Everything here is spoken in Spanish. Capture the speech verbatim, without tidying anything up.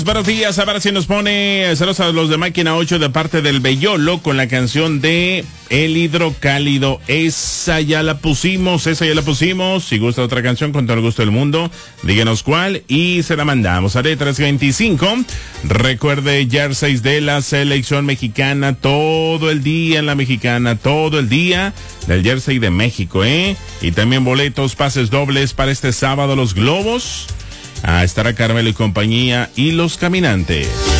Buenos días, a ver si nos pone saludos a los de Máquina ocho de parte del Bellolo con la canción de El Hidrocálido. Esa ya la pusimos, esa ya la pusimos. Si gusta otra canción, con todo el gusto del mundo, díganos cuál y se la mandamos. Haré tres veinticinco. Recuerde, jerseys de la selección mexicana todo el día en la mexicana, todo el día del jersey de México, ¿eh? Y también boletos, pases dobles para este sábado, los Globos. Ah, estará Carmelo y compañía y los Caminantes.